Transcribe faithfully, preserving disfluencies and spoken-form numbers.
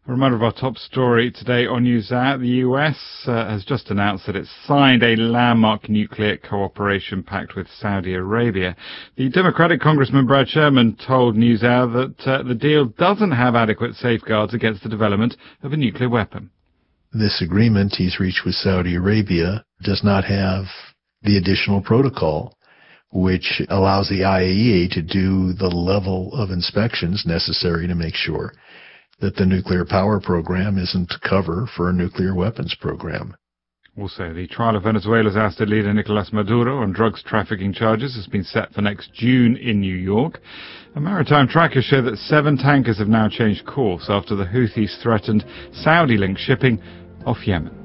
A reminder of our top story today on NewsHour. The U S uh, has just announced that it's signed a landmark nuclear cooperation pact with Saudi Arabia. The Democratic Congressman Brad Sherman told NewsHour that uh, the deal doesn't have adequate safeguards against the development of a nuclear weapon. This agreement he's reached with Saudi Arabia does not have the additional protocol, which allows the I A E A to do the level of inspections necessary to make sure that the nuclear power program isn't cover for a nuclear weapons program. Also, the trial of Venezuela's ousted leader Nicolas Maduro on drugs trafficking charges has been set for next June in New York. A maritime trackers show that seven tankers have now changed course after the Houthis threatened Saudi-linked shipping off Yemen.